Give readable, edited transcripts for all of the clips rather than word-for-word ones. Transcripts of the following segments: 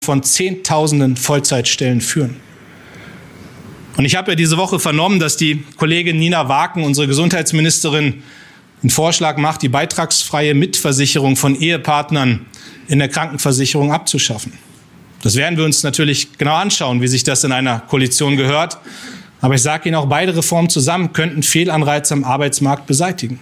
von Zehntausenden Vollzeitstellen führen. Und ich habe ja diese Woche vernommen, dass die Kollegin Nina Waken, unsere Gesundheitsministerin, einen Vorschlag macht, die beitragsfreie Mitversicherung von Ehepartnern in der Krankenversicherung abzuschaffen. Das werden wir uns natürlich genau anschauen, wie sich das in einer Koalition gehört. Aber ich sage Ihnen auch, beide Reformen zusammen könnten Fehlanreize am Arbeitsmarkt beseitigen.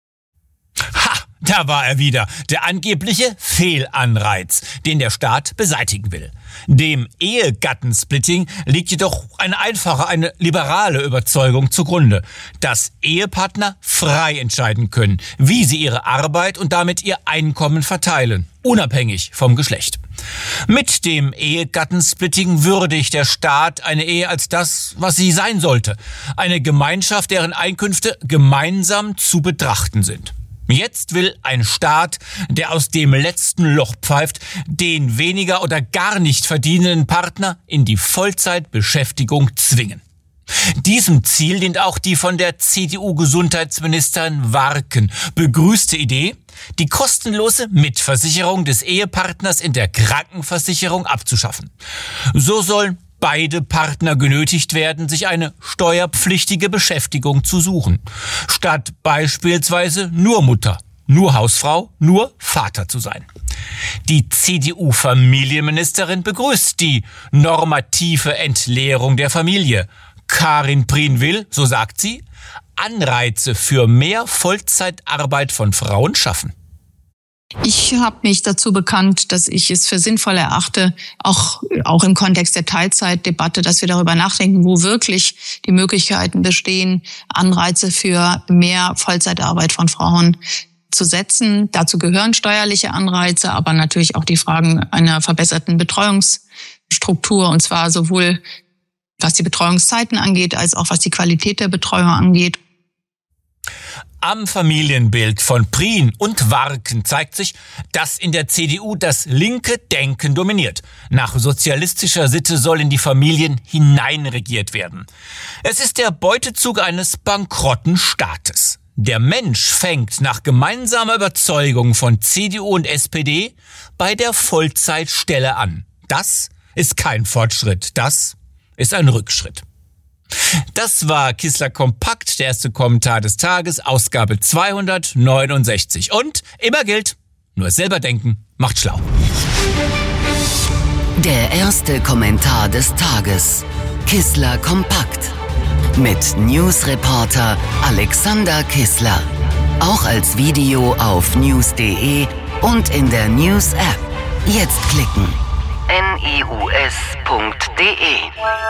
Da war er wieder, der angebliche Fehlanreiz, den der Staat beseitigen will. Dem Ehegattensplitting liegt jedoch eine liberale Überzeugung zugrunde, dass Ehepartner frei entscheiden können, wie sie ihre Arbeit und damit ihr Einkommen verteilen, unabhängig vom Geschlecht. Mit dem Ehegattensplitting würdigt der Staat eine Ehe als das, was sie sein sollte, eine Gemeinschaft, deren Einkünfte gemeinsam zu betrachten sind. Jetzt will ein Staat, der aus dem letzten Loch pfeift, den weniger oder gar nicht verdienenden Partner in die Vollzeitbeschäftigung zwingen. Diesem Ziel dient auch die von der CDU-Gesundheitsministerin Waken begrüßte Idee, die kostenlose Mitversicherung des Ehepartners in der Krankenversicherung abzuschaffen. So sollen beide Partner genötigt werden, sich eine steuerpflichtige Beschäftigung zu suchen, statt beispielsweise nur Mutter, nur Hausfrau, nur Vater zu sein. Die CDU-Familienministerin begrüßt die normative Entleerung der Familie. Karin Prien will, so sagt sie, Anreize für mehr Vollzeitarbeit von Frauen schaffen. Ich habe mich dazu bekannt, dass ich es für sinnvoll erachte, auch im Kontext der Teilzeitdebatte, dass wir darüber nachdenken, wo wirklich die Möglichkeiten bestehen, Anreize für mehr Vollzeitarbeit von Frauen zu setzen. Dazu gehören steuerliche Anreize, aber natürlich auch die Fragen einer verbesserten Betreuungsstruktur, und zwar sowohl was die Betreuungszeiten angeht, als auch was die Qualität der Betreuung angeht. Am Familienbild von Prien und Waken zeigt sich, dass in der CDU das linke Denken dominiert. Nach sozialistischer Sitte soll in die Familien hineinregiert werden. Es ist der Beutezug eines bankrotten Staates. Der Mensch fängt nach gemeinsamer Überzeugung von CDU und SPD bei der Vollzeitstelle an. Das ist kein Fortschritt, das ist ein Rückschritt. Das war Kissler Kompakt, der erste Kommentar des Tages, Ausgabe 269. Und immer gilt, nur selber denken macht schlau. Der erste Kommentar des Tages, Kissler Kompakt, mit Newsreporter Alexander Kissler. Auch als Video auf news.de und in der News-App. Jetzt klicken. news.de